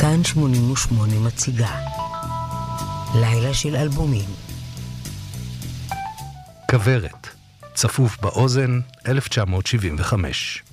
כאן 88 מציגה לילה של אלבומים. כברת, צפוף באוזן, 1975.